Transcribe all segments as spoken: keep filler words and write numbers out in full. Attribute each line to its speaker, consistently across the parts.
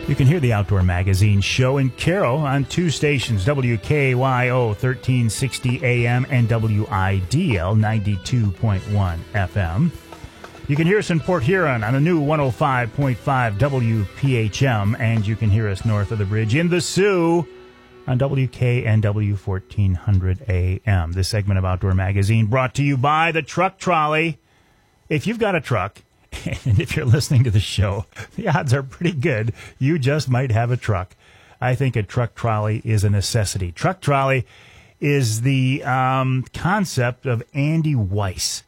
Speaker 1: You can hear the Outdoor Magazine show in Carroll on two stations, W K Y O thirteen sixty A M and W I D L ninety-two point one F M. You can hear us in Port Huron on a new one oh five point five W P H M, and you can hear us north of the bridge in the Sioux on W K N W fourteen hundred A M. This segment of Outdoor Magazine brought to you by the Truck Trolley. If you've got a truck, and if you're listening to the show, the odds are pretty good you just might have a truck. I think a truck trolley is a necessity. Truck trolley is the um, concept of Andy Weiss,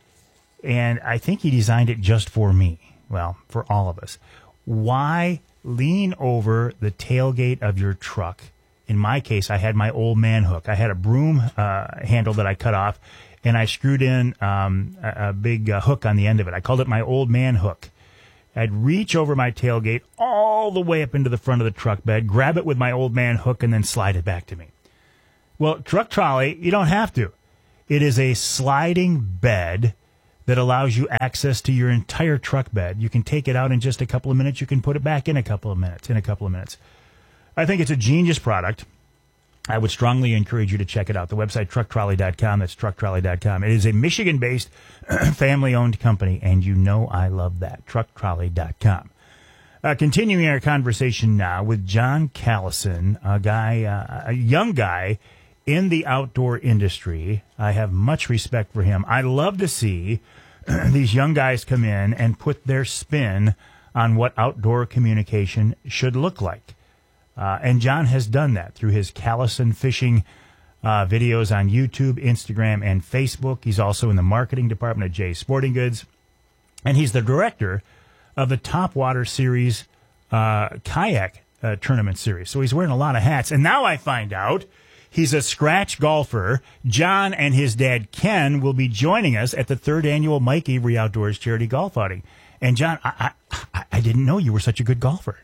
Speaker 1: and I think he designed it just for me. Well, for all of us. Why lean over the tailgate of your truck? In my case, I had my old man hook. I had a broom uh, handle that I cut off, and I screwed in um, a, a big uh, hook on the end of it. I called it my old man hook. I'd reach over my tailgate all the way up into the front of the truck bed, grab it with my old man hook, and then slide it back to me. Well, truck trolley, you don't have to. It is a sliding bed that allows you access to your entire truck bed. You can take it out in just a couple of minutes. You can put it back in a couple of minutes, in a couple of minutes. I think it's a genius product. I would strongly encourage you to check it out. The website, truck trolley dot com. That's truck trolley dot com. It is a Michigan-based, family-owned company, and you know I love that. truck trolley dot com. Uh, continuing our conversation now with John Callison, a guy, uh, a young guy in the outdoor industry. I have much respect for him. I love to see these young guys come in and put their spin on what outdoor communication should look like. Uh, and John has done that through his Callison Fishing uh, videos on YouTube, Instagram, and Facebook. He's also in the marketing department at Jay's Sporting Goods. And he's the director of the Top Water Series uh, kayak uh, tournament series. So he's wearing a lot of hats. And now I find out he's a scratch golfer. John and his dad, Ken, will be joining us at the third annual Mike Avery Outdoors Charity Golf Outing. And John, I, I, I didn't know you were such a good golfer.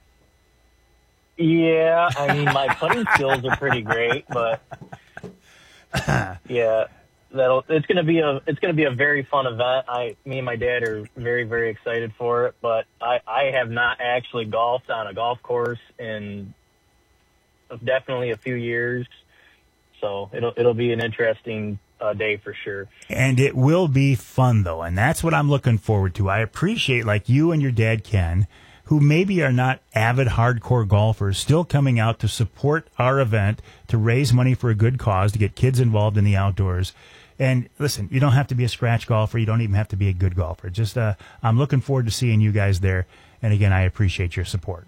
Speaker 2: Yeah, I mean, my putting skills are pretty great, but yeah, that'll it's gonna be a it's gonna be a very fun event. I, me and my dad are very very excited for it, but I, I have not actually golfed on a golf course in definitely a few years, so it'll it'll be an interesting uh, day for sure.
Speaker 1: And it will be fun though, and that's what I'm looking forward to. I appreciate, like you and your dad, Ken, who maybe are not avid hardcore golfers, still coming out to support our event, to raise money for a good cause, to get kids involved in the outdoors. And listen, you don't have to be a scratch golfer. You don't even have to be a good golfer. Just, uh, I'm looking forward to seeing you guys there. And again, I appreciate your support.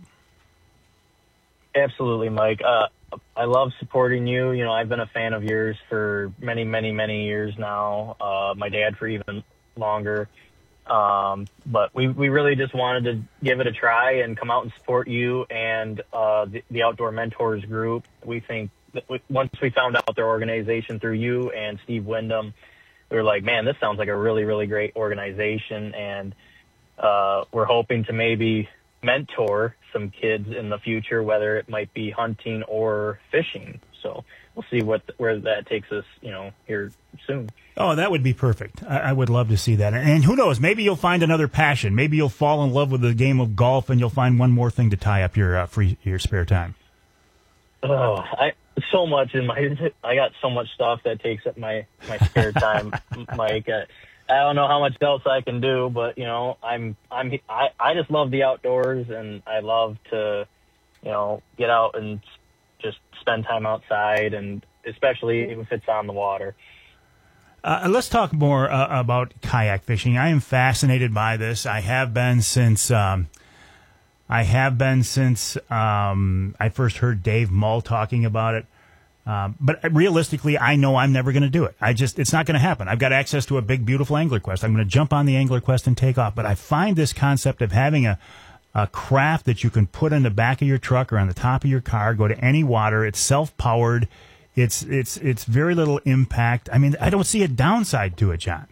Speaker 2: Absolutely, Mike. Uh, I love supporting you. You know, I've been a fan of yours for many, many, many years now. Uh, my dad for even longer. Um, but we, we really just wanted to give it a try and come out and support you and uh, the, the Outdoor Mentors group. We think that we, once we found out their organization through you and Steve Wyndham, we were like, man, this sounds like a really, really great organization. And uh, we're hoping to maybe mentor some kids in the future, whether it might be hunting or fishing. So we'll see what where that takes us, you know, here soon.
Speaker 1: Oh, that would be perfect. I, I would love to see that. And who knows, maybe you'll find another passion. Maybe you'll fall in love with the game of golf and you'll find one more thing to tie up your uh, free your spare time.
Speaker 2: Oh, I so much in my I got so much stuff that takes up my, my spare time, Mike. Uh, I don't know how much else I can do, but you know, I'm I'm I, I just love the outdoors and I love to, you know, get out and just spend time outside, and especially if it's on the water.
Speaker 1: Uh, let's talk more uh, about kayak fishing. I am fascinated by this. I have been since um, I have been since um, I first heard Dave Mull talking about it. Um, but realistically, I know I'm never going to do it. I just it's not going to happen. I've got access to a big, beautiful Angler Quest. I'm going to jump on the Angler Quest and take off. But I find this concept of having a a craft that you can put in the back of your truck or on the top of your car, go to any water. It's self-powered. It's it's it's very little impact. I mean, I don't see a downside to it, John.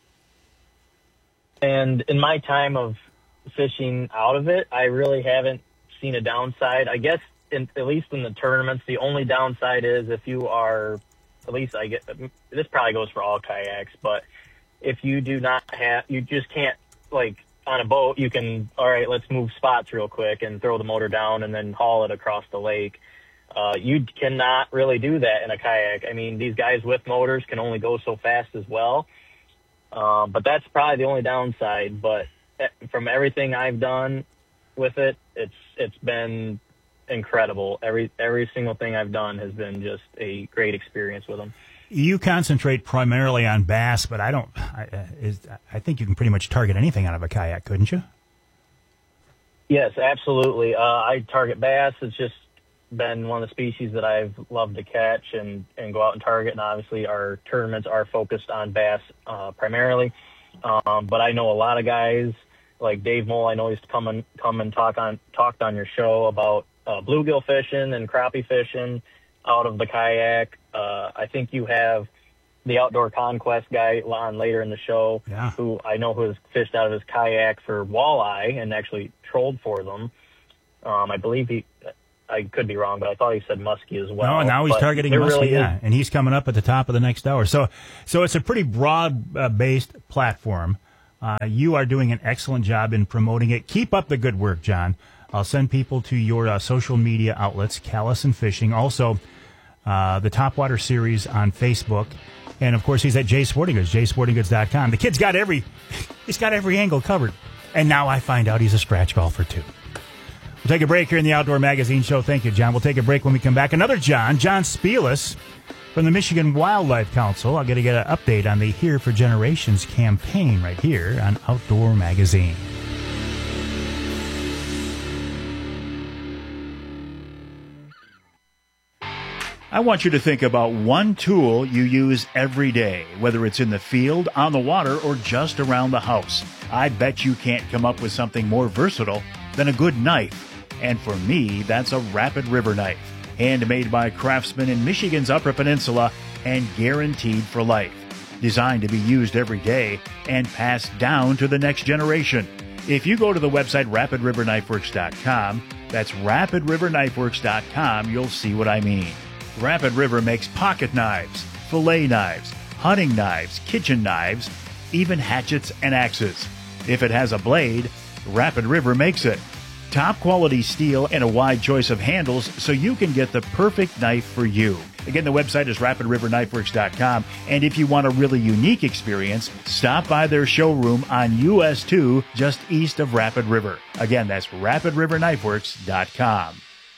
Speaker 2: And in my time of fishing out of it, I really haven't seen a downside. I guess, in, at least in the tournaments, the only downside is if you are, at least I get, this probably goes for all kayaks, but if you do not have, you just can't, like, on a boat, you can, all right, let's move spots real quick and throw the motor down and then haul it across the lake. Uh, you cannot really do that in a kayak. I mean, these guys with motors can only go so fast as well. Uh, but that's probably the only downside. But from everything I've done with it, it's it's been incredible. Every every single thing I've done has been just a great experience with them.
Speaker 1: You concentrate primarily on bass, but I don't. I, uh, is, I think you can pretty much target anything out of a kayak, couldn't you?
Speaker 2: Yes, absolutely. Uh, I target bass. It's just been one of the species that I've loved to catch and, and go out and target. And obviously, our tournaments are focused on bass uh, primarily. Um, but I know a lot of guys like Dave Mole. I know he's come and come and talk on talked on your show about uh, bluegill fishing and crappie fishing out of the kayak. Uh, I think you have the Outdoor Conquest guy on later in the show,
Speaker 1: yeah.
Speaker 2: who I know who has fished out of his kayak for walleye and actually trolled for them. Um, I believe he, I could be wrong, but I thought he said muskie as well.
Speaker 1: No, now he's
Speaker 2: but
Speaker 1: targeting muskie,
Speaker 2: really
Speaker 1: yeah, and he's coming up at the top of the next hour. So, so it's a pretty broad-based uh, platform. Uh, you are doing an excellent job in promoting it. Keep up the good work, John. I'll send people to your uh, social media outlets, Callison Fishing. Also, uh, the Topwater Series on Facebook. And, of course, he's at J Sporting Goods, j sporting goods dot com. The kid's got every, he's got every angle covered. And now I find out he's a scratch golfer, too. We'll take a break here in the Outdoor Magazine Show. Thank you, John. We'll take a break when we come back. Another John, John Spielis from the Michigan Wildlife Council. I'm going to get an update on the Here for Generations campaign right here on Outdoor Magazine. I want you to think about one tool you use every day, whether it's in the field, on the water, or just around the house. I bet you can't come up with something more versatile than a good knife. And for me, that's a Rapid River knife. Handmade by craftsmen in Michigan's Upper Peninsula and guaranteed for life. Designed to be used every day and passed down to the next generation. If you go to the website rapid river knife works dot com, that's rapid river knife works dot com, you'll see what I mean. Rapid River makes pocket knives, fillet knives, hunting knives, kitchen knives, even hatchets and axes. If it has a blade, Rapid River makes it. Top quality steel and a wide choice of handles so you can get the perfect knife for you. Again, the website is rapid river knife works dot com, and if you want a really unique experience, stop by their showroom on U S two just east of Rapid River. Again, that's rapid river knife works dot com.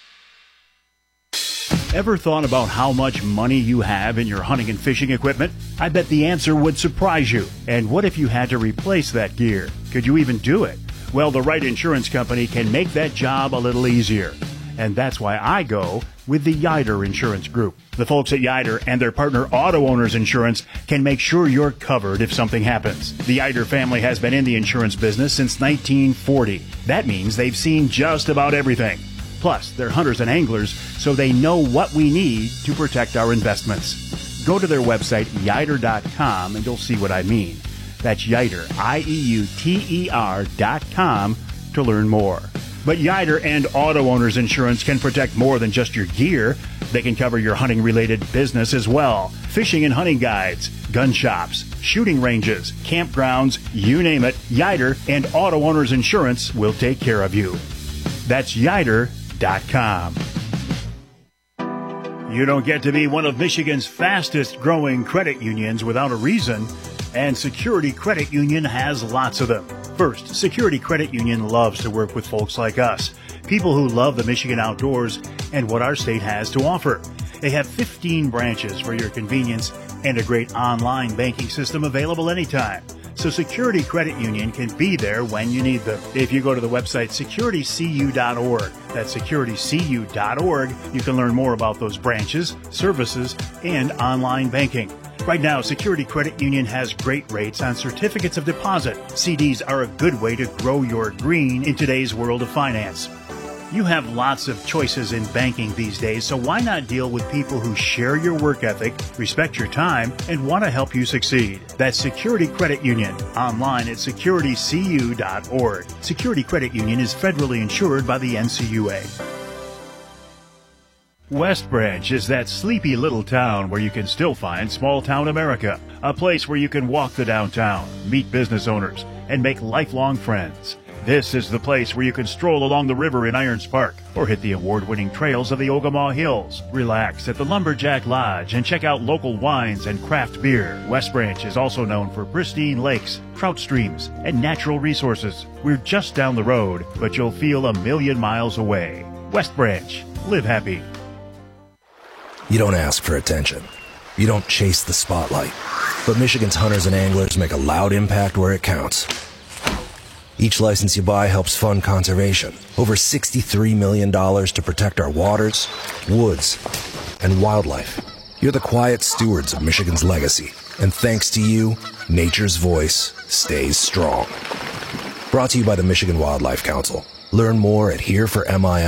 Speaker 1: Ever thought about how much money you have in your hunting and fishing equipment? I bet the answer would surprise you. And what if you had to replace that gear? Could you even do it? Well, the right insurance company can make that job a little easier. And that's why I go with the Yider Insurance Group. The folks at Yider and their partner Auto Owners Insurance can make sure you're covered if something happens. The Yider family has been in the insurance business since nineteen forty. That means they've seen just about everything. Plus, they're hunters and anglers, so they know what we need to protect our investments. Go to their website, yider dot com, and you'll see what I mean. That's Yider, I E U T E R dot com, to learn more. But Yider and Auto Owners Insurance can protect more than just your gear. They can cover your hunting-related business as well. Fishing and hunting guides, gun shops, shooting ranges, campgrounds, you name it, Yider and Auto Owners Insurance will take care of you. That's yider dot com. You don't get to be one of Michigan's fastest growing credit unions without a reason, and Security Credit Union has lots of them. First, Security Credit Union loves to work with folks like us, people who love the Michigan outdoors and what our state has to offer. They have fifteen branches for your convenience and a great online banking system available anytime. So Security Credit Union can be there when you need them. If you go to the website security c u dot org, that's security c u dot org, you can learn more about those branches, services, and online banking. Right now, Security Credit Union has great rates on certificates of deposit. C Ds are a good way to grow your green in today's world of finance. You have lots of choices in banking these days, so why not deal with people who share your work ethic, respect your time, and want to help you succeed? That's Security Credit Union, online at security c u dot org. Security Credit Union is federally insured by the N C U A. West Branch is that sleepy little town where you can still find small town America, a place where you can walk the downtown, meet business owners,
Speaker 3: and make lifelong friends. This is the place where you can stroll along the river in Irons Park or hit the award-winning trails of the Ogemaw Hills. Relax at the Lumberjack Lodge and check out local wines and craft beer. West Branch is also known for pristine lakes, trout streams, and natural resources. We're just down the road, but you'll feel a million miles away. West Branch. Live happy.
Speaker 4: You don't ask for attention. You don't chase the spotlight. But Michigan's hunters and anglers make a loud impact where it counts. Each license you buy helps fund conservation. Over sixty-three million dollars to protect our waters, woods, and wildlife. You're the quiet stewards of Michigan's legacy. And thanks to you, nature's voice stays strong. Brought to you by the Michigan Wildlife Council. Learn more at here for M I